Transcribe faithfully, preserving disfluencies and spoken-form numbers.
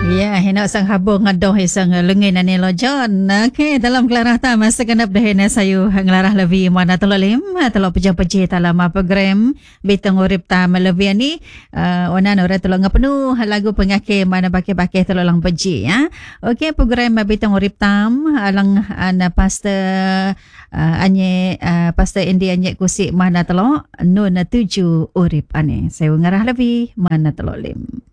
Ya, hendak sang habung ngadoh sang lengin ane lo John. Okey, dalam kelarah ta masa kenap dah hena sayu ngelarah lebih mana tololim telo pejang-pejih dalam program Betang Urip ta lebih ni uh, ona ora telo ngapenu lagu pengakhir mana bakeh-bakeh telo lang peji ya. Okey, program Betang Urip tam alang ana pastor uh, anye uh, pastor Indi anye kusik mana telo nun tuju urip ane. Sayu ngarah lebih mana tololim.